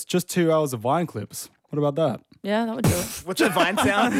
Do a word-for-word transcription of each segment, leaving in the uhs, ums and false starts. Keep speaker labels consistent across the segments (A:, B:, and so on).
A: just two hours of Vine clips. What about that?
B: Yeah, that would do it.
C: What's your Vine sound?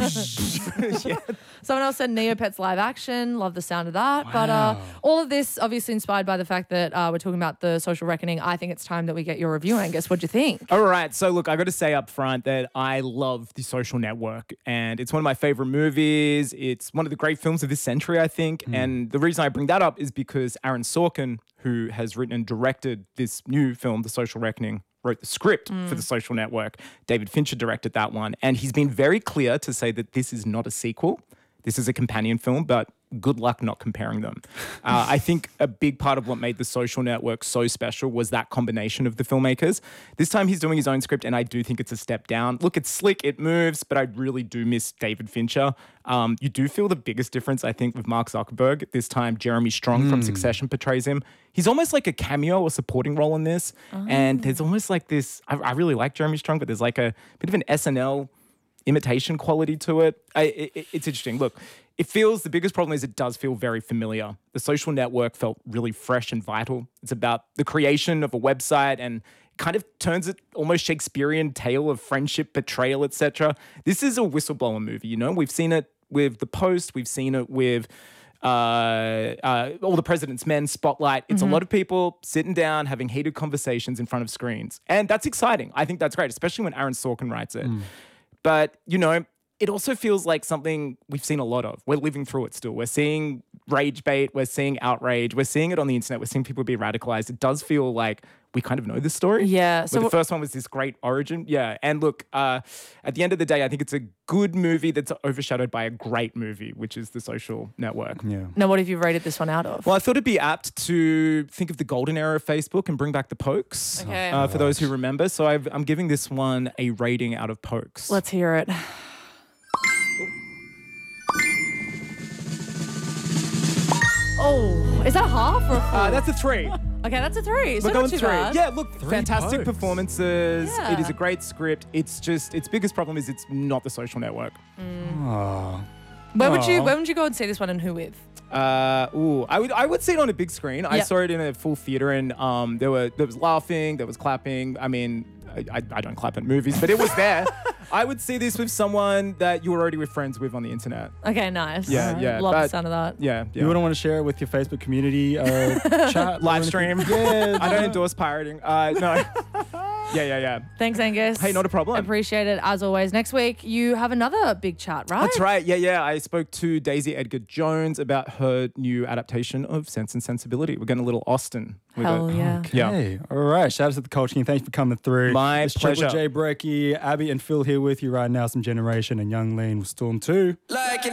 C: Yeah.
B: Someone else said Neopets live action. Love the sound of that. Wow. But uh, all of this obviously inspired by the fact that uh, we're talking about The Social Reckoning. I think it's time that we get your review, Angus. What do you think?
C: All right. So, look, I got to say up front that I love The Social Network, and it's one of my favorite movies. It's one of the great films of this century, I think. Mm. And the reason I bring that up is because Aaron Sorkin, who has written and directed this new film, The Social Reckoning, wrote the script mm. for The Social Network. David Fincher directed that one. And he's been very clear to say that this is not a sequel. This is a companion film, but good luck not comparing them. Uh, I think a big part of what made The Social Network so special was that combination of the filmmakers. This time he's doing his own script, and I do think it's a step down. Look, it's slick, it moves, but I really do miss David Fincher. Um, you do feel the biggest difference, I think, with Mark Zuckerberg. This time, Jeremy Strong mm. from Succession portrays him. He's almost like a cameo or supporting role in this. Oh. And there's almost like this, I, I really like Jeremy Strong, but there's like a bit of an S N L imitation quality to it. I, it. It's interesting. Look, it feels, the biggest problem is it does feel very familiar. The Social Network felt really fresh and vital. It's about the creation of a website and kind of turns it almost Shakespearean tale of friendship, betrayal, et cetera. This is a whistleblower movie, you know? We've seen it with The Post. We've seen it with uh, uh, All the President's Men, Spotlight. It's mm-hmm. a lot of people sitting down, having heated conversations in front of screens. And that's exciting. I think that's great, especially when Aaron Sorkin writes it. Mm. But, you know, it also feels like something we've seen a lot of. We're living through it still. We're seeing rage bait. We're seeing outrage. We're seeing it on the internet. We're seeing people be radicalized. It does feel like we kind of know this story.
B: Yeah.
C: So the first one was this great origin. Yeah. And look, uh, at the end of the day, I think it's a good movie that's overshadowed by a great movie, which is The Social Network.
A: Yeah.
B: Now, what have you rated this one out of?
C: Well, I thought it'd be apt to think of the golden era of Facebook and bring back the pokes
B: okay.
C: uh, for those who remember. So I've, I'm giving this one a rating out of pokes.
B: Let's hear it. Oh, is that a half or a full?
C: Uh, that's a three.
B: Okay, that's a three. So
C: We're
B: not
C: going
B: too
C: three.
B: bad.
C: Yeah, look,
A: Three
C: fantastic
A: pokes.
C: performances.
B: Yeah.
C: It is a great script. It's just, its biggest problem is it's not The Social Network.
B: Mm.
A: Oh.
B: Where would you
A: Aw.
B: Where would you go and see this one, and who with?
C: Uh, ooh, I would I would see it on a big screen. I
B: Yep.
C: saw it in a full theater, and um, there were there was laughing, there was clapping. I mean, I, I, I don't clap at movies, but it was there. I would see this with someone that you were already with friends with on the internet.
B: Okay, nice.
C: Yeah, yeah,
B: Love the
C: but-
B: sound of that.
C: Yeah, yeah.
A: You wouldn't want to share it with your Facebook community uh, chat?
C: Live stream.
A: Yeah.
C: I don't endorse pirating. Uh, no. Yeah, yeah, yeah.
B: Thanks, Angus.
C: Hey, not a problem.
B: Appreciate it as always. Next week you have another big chat, right?
C: That's right. Yeah, yeah. I spoke to Daisy Edgar Jones about her new adaptation of Sense and Sensibility. We're getting a little Austin with
B: Hell
C: it.
B: yeah.
A: Okay. All right. Shout out to the Culture King. Thanks for coming through.
C: My
A: it's
C: pleasure.
A: Triple J Brecky, Abby and Phil here with you right now. Some Generation and Young Lean with Storm two.
D: Like